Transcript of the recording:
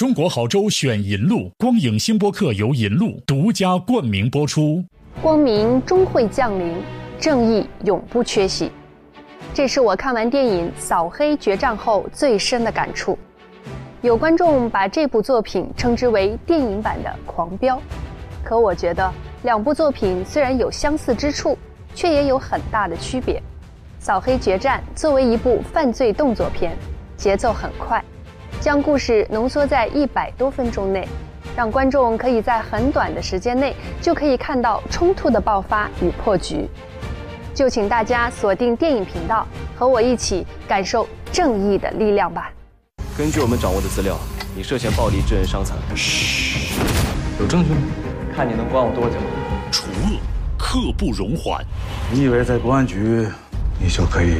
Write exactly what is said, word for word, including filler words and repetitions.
中国好州选银路，光影星播客由银路独家冠名播出。 光明终会降临，正义永不缺席。这是我看完电影《扫黑决战》后最深的感触。有观众把这部作品称之为电影版的《狂飙》，可我觉得两部作品虽然有相似之处，却也有很大的区别。《扫黑决战》作为一部犯罪动作片，节奏很快，将故事浓缩在一百多分钟内，让观众可以在很短的时间内就可以看到冲突的爆发与破局。就请大家锁定电影频道，和我一起感受正义的力量吧。 根据我们掌握的资料，你涉嫌暴力致人伤残。 嘘，有证据吗？ 看你能关我多久。 除恶，刻不容缓。 你以为在公安局，你就可以